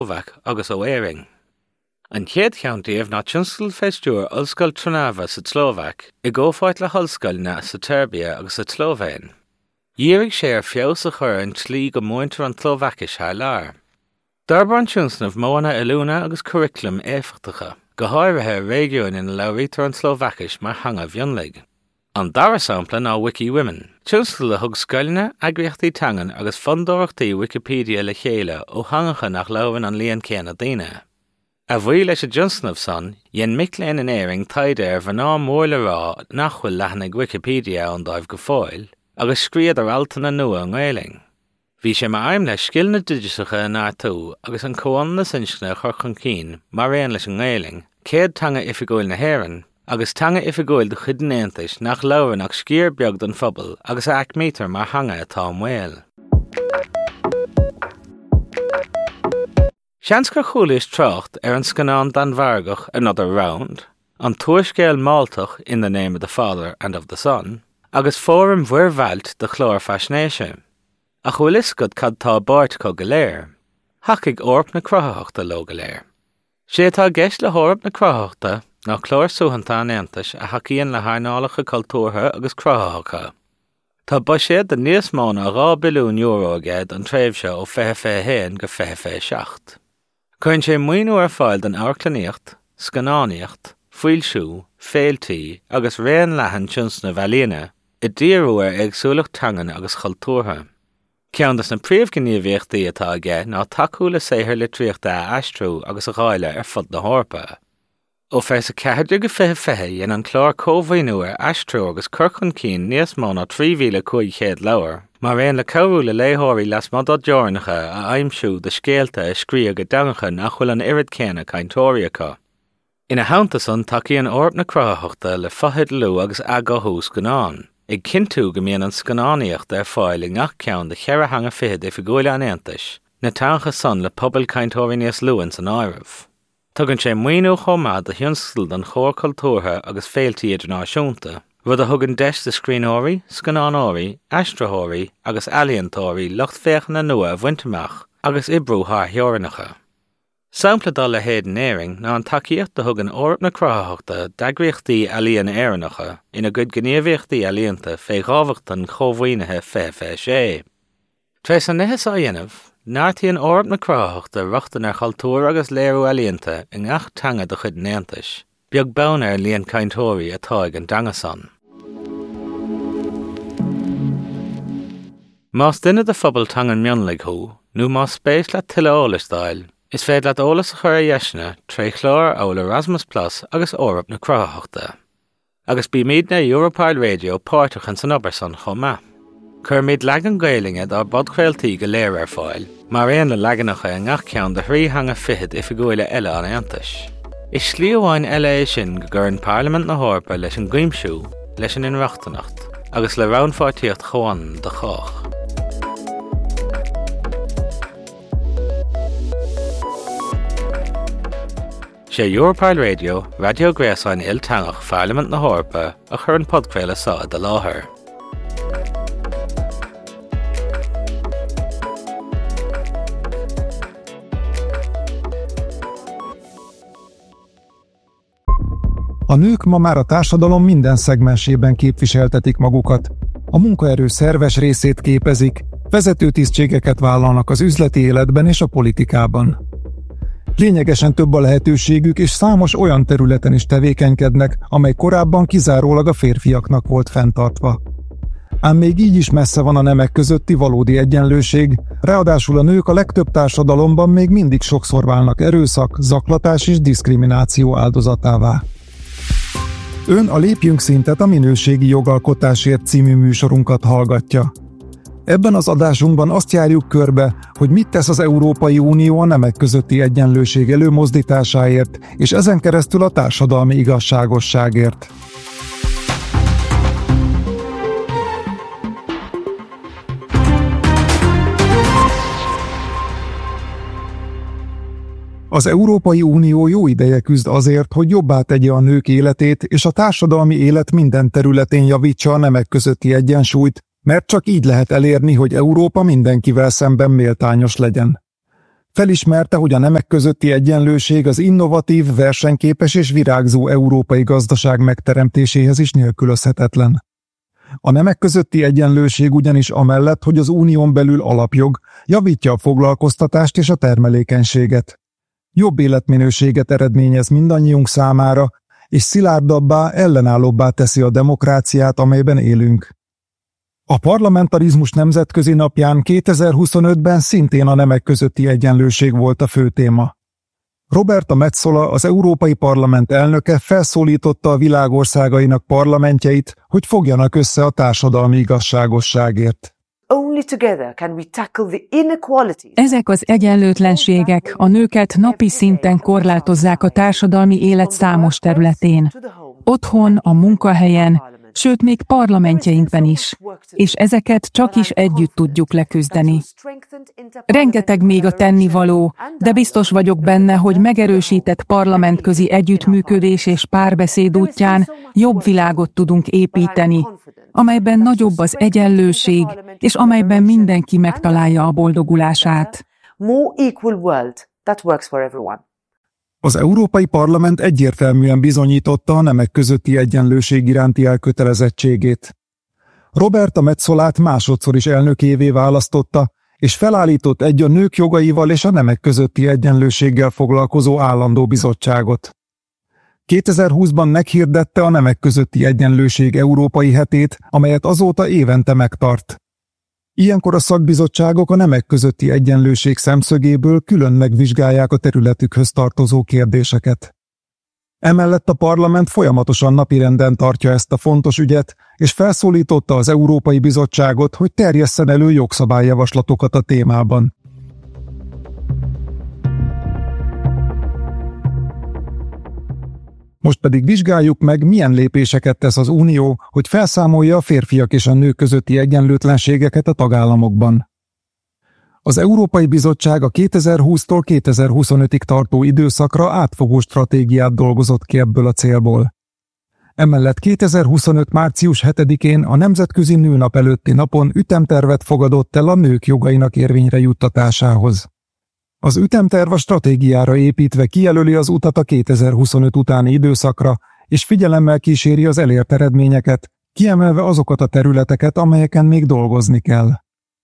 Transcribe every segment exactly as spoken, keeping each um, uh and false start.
Slovak agus ó éiring. An chéad cheantaíomh ná tionscal féistúr Ollscoil Trnava sa Slovak i ggófáid le hollscoilne sa Serbia agus sa Slovéin. Dírig sé ar feos a chur an tlí go muintear an Slovakis thar lear. D'arbar an tionsnamh móna ilúna agus curriculum éifeachtacha, go háirithe réigiún in leabhrítar an Slovakis mar hanga bhionlaigh. An dara sampla ná Wiki Women. Tionscal le thug scoilne, agriochtaí tangan agus fondóireachtaí Wikipedia le chéile ó hangacha nach leabhann an líon céanna daoine. A bhí leis a tionsnamh san, dhéan micléin in éiring taidir bhaná mór le rá nachfuil leithnig Wikipedia an dáibh go fáil, agus scríad ar altainna nua an Ghaeilling. Bhí sé mar aim leis sciilna digisacha in áitú agus an cóan na sinscne churchan cín mar réon leis an Ghaeilling, céad tanga ifigúil na hÉireann, agus tanga ifigúil do chud néantais nach leabhann ach scíor beag don phobal agus ach mítar mar hanga atá an mhaol. Seanscar chúlais trocht ar an scanán danmhargach Another Round, an tuairiscéal máltach In the Name of the Father and of the Son, agus fórum bhuirmhailt de chlór faisnéise. A chuil iscod cad tá báirt có go léir, hacaigh orp na crothaachta lo go léir. Sé tá gceist le hórap na crothaachta ná chlór suhananta an Aontais a hacaíonn le hairnálacha cultúrtha agus crothacha. Tá ba sé de níos mána rá billiún euro agéad an tréimhse ó feithe fé héin go feithe fé seacht. Cuinn sé muoinú ar fáil den airclaníocht, scanáníocht, fuilsú, féiltaí agus réan leathan tionsna bhealíne i dtíorú ar agsúlacht tangan agus cultúrtha. Ceantas na príomhgníomhíochtaí atá aige ná takeú le saothar le tríochta a aistrú agus a gháile ar fud na hórpa. Ó feis a ceithre go fithe fithe dhéann an chlár cómhaoinú ar aistrú agus curchan cín níos mó ná trí mhíle cúig chéad leabhar, mar réon le cabhrú le léthirí las madá dearnacha a aimsiú de scéalta a scrío go dangacha nach bhfuil an irid céanna caintóiriacha. Ina haanta san takeíonn orp na crothaachta le fathid lú agus agathú scanán. Ig cintú go mbíonn an scanáníocht ar fáil i ngach ceann de cheithre hanga fithe ifigúile an Aontais, na tancha san le pobal caintóirí níos luain san áireamh. Tugann sé muoinú chomad a thionscal don chóir cultúrtha agus féiltaí idirnáisiúnta, rud a thugann deis de scríóirí, scanánóirí, aistreóirí agus ealaíontóirí lucht féchanna nua a bhainteach agus ibrú thar theorainnacha. Sampla dá le héad in éiring ná an takeíocht de thugann orp na crothaachta d'eagraíochtaí ealaíon éireannacha ina gcuid gníomhíochtaí ealaíonta fé ghábhacht an chomhaoinithe fé fé sé. Tréis an nithas á dhéanamh, náirtíonn orp na crothaachta ruachtain ar cultúr agus léirú ealaíonta in ngach tanga do chud Aontais, beag bonn ar líon caintóirí atá ag an dangasan. Más duine de phobal tangan mionlaigh thú, nó más spéis le tuilleolalastáil, is féad leat ólas a chur a dheisne trí chlár ó Erasmus Plus agus orp na crothaachta. Agus bí míad na Europile Radio páirteach san obair san chomá. Chur míad legan Ghaeillinge dá bodchraoltaí go léir ar fáil, mar réon le legannacha in ngach ceann de thrí hanga fithe ifigúile eile an Aontais. Is slí amháin eile é sin go gur an Parliament na hórpa leis an gcuimsiú leis an inreachtanacht, agus le rannfáirtíocht chomhain de chách. sé Europile Radio, Radio Gréasáin Iltangach Parliament na hórpa a chur an podcréile sa de láthair. A nők ma már a társadalom minden szegmensében képviseltetik magukat. A munkaerő szerves részét képezik, vezető tisztségeket vállalnak az üzleti életben és a politikában. Lényegesen több a lehetőségük, és számos olyan területen is tevékenykednek, amely korábban kizárólag a férfiaknak volt fenntartva. Ám még így is messze van a nemek közötti valódi egyenlőség, ráadásul a nők a legtöbb társadalomban még mindig sokszor válnak erőszak, zaklatás és diszkrimináció áldozatává. Ön a Lépjünk szintet, a minőségi jogalkotásért című műsorunkat hallgatja. Ebben az adásunkban azt járjuk körbe, hogy mit tesz az Európai Unió a nemek közötti egyenlőség előmozdításáért, és ezen keresztül a társadalmi igazságosságért. Az Európai Unió jó ideje küzd azért, hogy jobbá tegye a nők életét, és a társadalmi élet minden területén javítsa a nemek közötti egyensúlyt, mert csak így lehet elérni, hogy Európa mindenkivel szemben méltányos legyen. Felismerte, hogy a nemek közötti egyenlőség az innovatív, versenyképes és virágzó európai gazdaság megteremtéséhez is nélkülözhetetlen. A nemek közötti egyenlőség ugyanis amellett, hogy az unión belül alapjog, javítja a foglalkoztatást és a termelékenységet. Jobb életminőséget eredményez mindannyiunk számára, és szilárdabbá, ellenállóbbá teszi a demokráciát, amelyben élünk. A parlamentarizmus nemzetközi napján kétezer-huszonötben szintén a nemek közötti egyenlőség volt a fő téma. Roberta Metsola, az Európai Parlament elnöke felszólította a világ országainak parlamentjeit, hogy fogjanak össze a társadalmi igazságosságért. Ezek az egyenlőtlenségek a nőket napi szinten korlátozzák a társadalmi élet számos területén. Otthon, a munkahelyen, sőt még parlamentjeinkben is, és ezeket csak is együtt tudjuk leküzdeni. Rengeteg még a tennivaló, de biztos vagyok benne, hogy megerősített parlamentközi együttműködés és párbeszéd útján jobb világot tudunk építeni, amelyben nagyobb az egyenlőség, és amelyben mindenki megtalálja a boldogulását. Az Európai Parlament egyértelműen bizonyította a nemek közötti egyenlőség iránti elkötelezettségét. Roberta Metsolát másodszor is elnökévé választotta, és felállított egy a nők jogaival és a nemek közötti egyenlőséggel foglalkozó állandó bizottságot. kétezer-húszban meghirdette a nemek közötti egyenlőség európai hetét, amelyet azóta évente megtart. Ilyenkor a szakbizottságok a nemek közötti egyenlőség szemszögéből külön megvizsgálják a területükhöz tartozó kérdéseket. Emellett a parlament folyamatosan napirenden tartja ezt a fontos ügyet, és felszólította az Európai Bizottságot, hogy terjesszen elő jogszabályjavaslatokat a témában. Most pedig vizsgáljuk meg, milyen lépéseket tesz az Unió, hogy felszámolja a férfiak és a nők közötti egyenlőtlenségeket a tagállamokban. Az Európai Bizottság a kétezer-húsztól kétezer-huszonötig tartó időszakra átfogó stratégiát dolgozott ki ebből a célból. Emellett kétezer-huszonöt. március hetedikén a Nemzetközi Nőnap előtti napon ütemtervet fogadott el a nők jogainak érvényre juttatásához. Az ütemterv a stratégiára építve kijelöli az utat a kétezer-huszonöt utáni időszakra, és figyelemmel kíséri az elért eredményeket, kiemelve azokat a területeket, amelyeken még dolgozni kell.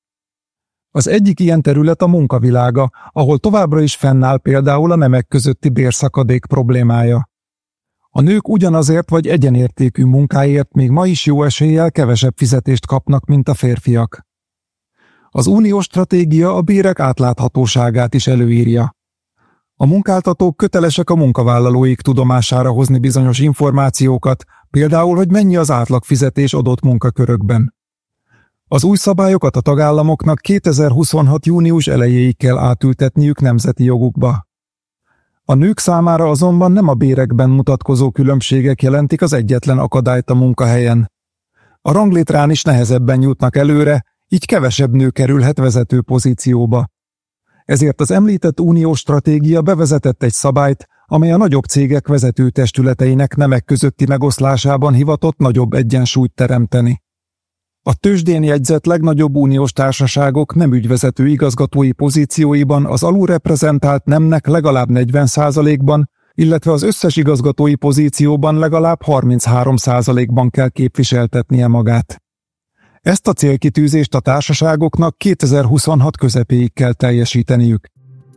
Az egyik ilyen terület a munkavilága, ahol továbbra is fennáll például a nemek közötti bérszakadék problémája. A nők ugyanazért vagy egyenértékű munkáért még ma is jó eséllyel kevesebb fizetést kapnak, mint a férfiak. Az uniós stratégia a bérek átláthatóságát is előírja. A munkáltatók kötelesek a munkavállalóik tudomására hozni bizonyos információkat, például, hogy mennyi az átlagfizetés adott munkakörökben. Az új szabályokat a tagállamoknak kétezer-huszonhat. június elejéig kell átültetniük nemzeti jogukba. A nők számára azonban nem a bérekben mutatkozó különbségek jelentik az egyetlen akadályt a munkahelyen. A ranglétrán is nehezebben jutnak előre, így kevesebb nő kerülhet vezető pozícióba. Ezért az említett uniós stratégia bevezetett egy szabályt, amely a nagyobb cégek vezető testületeinek nemek közötti megoszlásában hivatott nagyobb egyensúlyt teremteni. A tőzsdén jegyzett legnagyobb uniós társaságok nem ügyvezető igazgatói pozícióiban az alulreprezentált nemnek legalább negyven százalékban, illetve az összes igazgatói pozícióban legalább harminchárom százalékban kell képviseltetnie magát. Ezt a célkitűzést a társaságoknak kétezer-huszonhat közepéig kell teljesíteniük.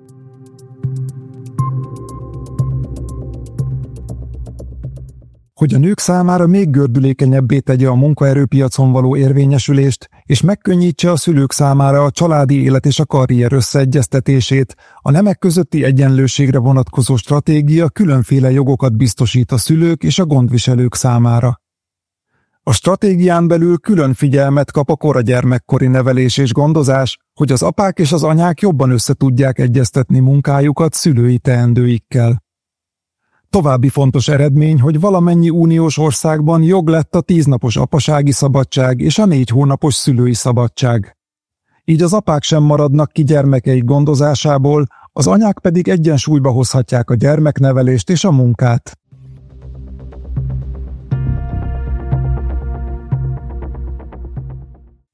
Hogy a nők számára még gördülékenyebbé tegye a munkaerőpiacon való érvényesülést, és megkönnyítse a szülők számára a családi élet és a karrier összeegyeztetését, a nemek közötti egyenlőségre vonatkozó stratégia különféle jogokat biztosít a szülők és a gondviselők számára. A stratégián belül külön figyelmet kap a kora gyermekkori nevelés és gondozás, hogy az apák és az anyák jobban össze tudják egyeztetni munkájukat szülői teendőikkel. További fontos eredmény, hogy valamennyi uniós országban jog lett a tíznapos apasági szabadság és a négy hónapos szülői szabadság. Így az apák sem maradnak ki gyermekeik gondozásából, az anyák pedig egyensúlyba hozhatják a gyermeknevelést és a munkát.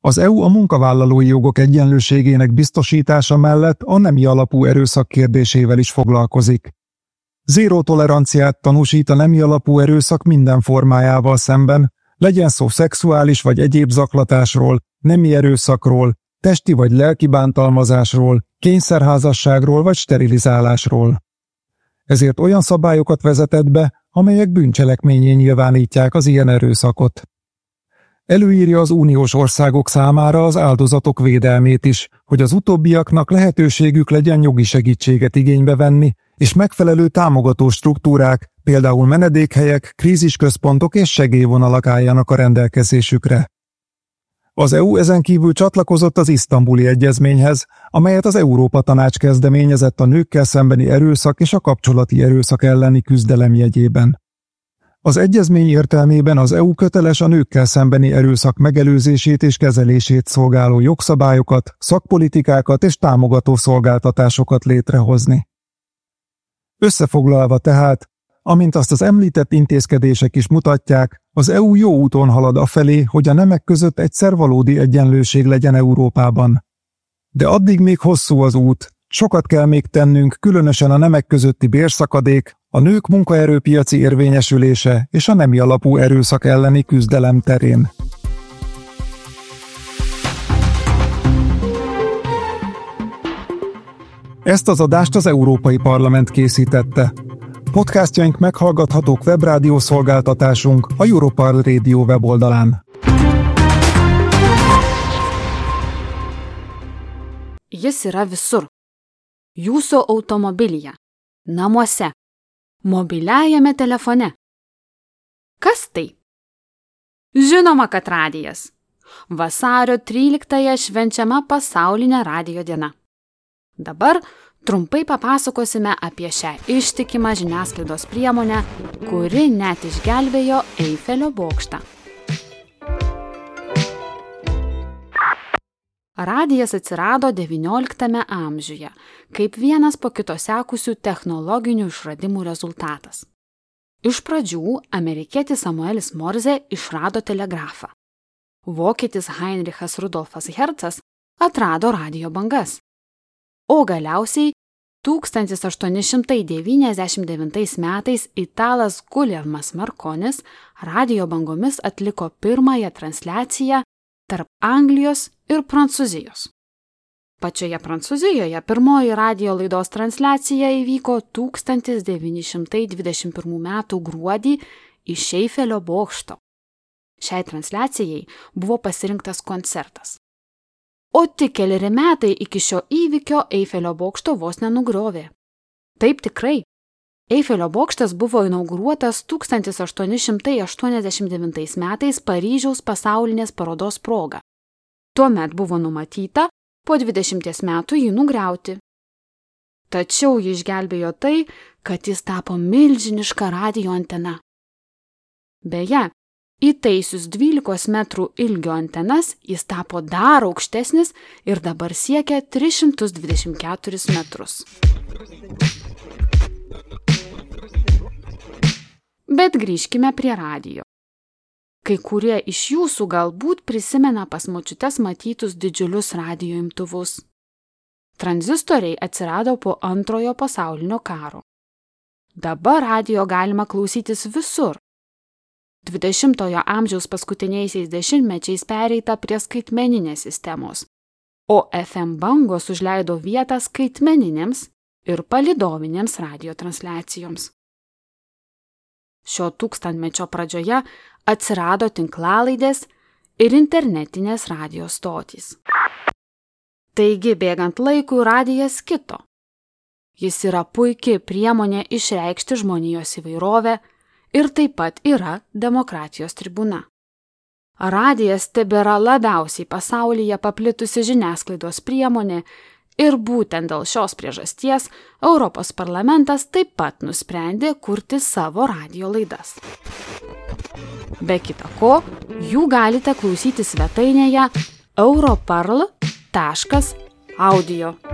Az é u a munkavállalói jogok egyenlőségének biztosítása mellett a nemi alapú erőszak kérdésével is foglalkozik. Zéró toleranciát tanúsít a nemi alapú erőszak minden formájával szemben, legyen szó szexuális vagy egyéb zaklatásról, nemi erőszakról, testi vagy lelki bántalmazásról, kényszerházasságról vagy sterilizálásról. Ezért olyan szabályokat vezetett be, amelyek bűncselekménnyé nyilvánítják az ilyen erőszakot. Előírja az uniós országok számára az áldozatok védelmét is, hogy az utóbbiaknak lehetőségük legyen jogi segítséget igénybe venni, és megfelelő támogató struktúrák, például menedékhelyek, krízisközpontok és segélyvonalak álljanak a rendelkezésükre. Az é u ezen kívül csatlakozott az Isztambuli Egyezményhez, amelyet az Európa Tanács kezdeményezett a nőkkel szembeni erőszak és a kapcsolati erőszak elleni küzdelem jegyében. Az egyezmény értelmében az é u köteles a nőkkel szembeni erőszak megelőzését és kezelését szolgáló jogszabályokat, szakpolitikákat és támogató szolgáltatásokat létrehozni. Összefoglalva tehát, amint azt az említett intézkedések is mutatják, az é u jó úton halad afelé, hogy a nemek között egyszer valódi egyenlőség legyen Európában. De addig még hosszú az út, sokat kell még tennünk, különösen a nemek közötti bérszakadék, a nők munkaerőpiaci érvényesülése és a nemi alapú erőszak elleni küzdelem terén. Ezt az adást az Európai Parlament készítette. Podcastjaink meghallgathatók webrádió szolgáltatásunk, a Europarl Radio weboldalán. Jis yra visur. Jūsų automobilyje, namuose, mobiliajame telefone. Kas tai? Žinoma, kad radijas. Vasario tryliktąją švenčiama pasaulinė radijo diena. Dabar trumpai papasakosime apie šią ištikimą žiniasklaidos priemonę, kuri net išgelbėjo Eifelio bokštą. Radijas atsirado devynioliktame amžiuje, kaip vienas po kito sekusių technologinių išradimų rezultatas. Iš pradžių amerikietis Samuelis Morzė išrado telegrafą. Vokietis Heinrichas Rudolfas Hercas atrado radijo bangas. O galiausiai tūkstantis aštuoni šimtai devyniasdešimt devintais metais italas Guglielmas Marconis radijo bangomis atliko pirmąją transliaciją tarp Anglijos ir Prancūzijos. Pačioje Prancūzijoje pirmoji radijo laidos transliacija įvyko tūkstantis devyni šimtai dvidešimt pirmų metų gruodį iš Eifelio bokšto. Šiai transliacijai buvo pasirinktas koncertas. O tik keleri metai iki šio įvykio Eifelio bokšto vos nenugriovė. Taip tikrai. Eifelio bokštas buvo inauguruotas tūkstantis aštuoni šimtai aštuoniasdešimt devintais metais Paryžiaus pasaulinės parodos proga. Tuomet buvo numatyta po dvidešimties metų jį nugriauti. Tačiau jį išgelbėjo tai, kad jis tapo milžiniška radijo antena. Beje, įtaisius dvylikos metrų ilgio antenas, jis tapo dar aukštesnis ir dabar siekia tris šimtus dvidešimt keturis metrus. Bet grįžkime prie radijo. Kai kurie iš jūsų galbūt prisimena pas močiutes matytus didžiulius radijo imtuvus. Tranzistoriai atsirado po antrojo pasaulinio karo. Dabar radijo galima klausytis visur. dvidešimtojo amžiaus paskutiniaisiais dešimtmečiais pereita prie skaitmeninės sistemos, o F M bangos užleido vietą skaitmeninėms ir palidovinėms radijo transliacijoms. Šio tūkstantmečio pradžioje atsirado tinklalaidės ir internetinės radijo stotys. Taigi, bėgant laikui, radijas kito. Jis yra puiki priemonė išreikšti žmonijos įvairovę ir taip pat yra demokratijos tribūna. Radijas tebėra labiausiai pasaulyje paplitusi žiniasklaidos priemonė ir būtent dėl šios priežasties Europos parlamentas taip pat nusprendė kurti savo radijo laidas. Be kita ko, jų galite klausyti svetainėje europarl taškas audio.